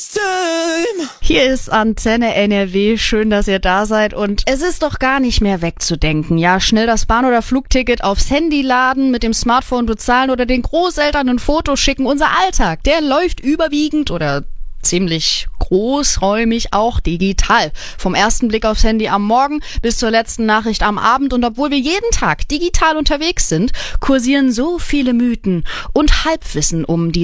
Hier ist Antenne NRW, schön, dass ihr da seid und es ist doch gar nicht mehr wegzudenken. Ja, schnell das Bahn- oder Flugticket aufs Handy laden, mit dem Smartphone bezahlen oder den Großeltern ein Foto schicken. Unser Alltag, der läuft überwiegend oder ziemlich großräumig auch digital. Vom ersten Blick aufs Handy am Morgen bis zur letzten Nachricht am Abend. Und obwohl wir jeden Tag digital unterwegs sind, kursieren so viele Mythen und Halbwissen um die